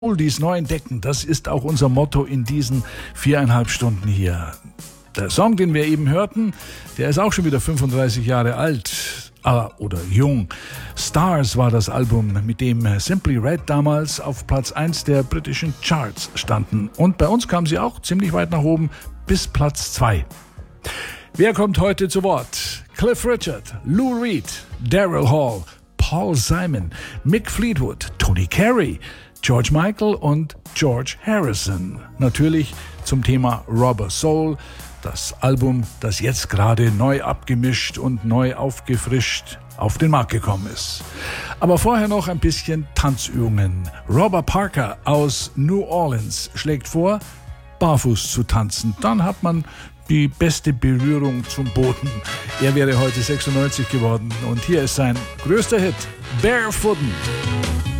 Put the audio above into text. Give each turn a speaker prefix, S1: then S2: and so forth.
S1: Oldies neu entdecken, das ist auch unser Motto in diesen 4,5 Stunden hier. Der Song, den wir eben hörten, der ist auch schon wieder 35 Jahre alt oder jung. Stars war das Album, mit dem Simply Red damals auf Platz 1 der britischen Charts standen. Und bei uns kam sie auch ziemlich weit nach oben, bis Platz 2. Wer kommt heute zu Wort? Cliff Richard, Lou Reed, Daryl Hall, Paul Simon, Mick Fleetwood, Tony Carey, George Michael und George Harrison. Natürlich zum Thema Rubber Soul, das Album, das jetzt gerade neu abgemischt und neu aufgefrischt auf den Markt gekommen ist. Aber vorher noch ein bisschen Tanzübungen. Robert Parker aus New Orleans schlägt vor, barfuß zu tanzen. Dann hat man die beste Berührung zum Boden. Er wäre heute 96 geworden und hier ist sein größter Hit, Barefootin'.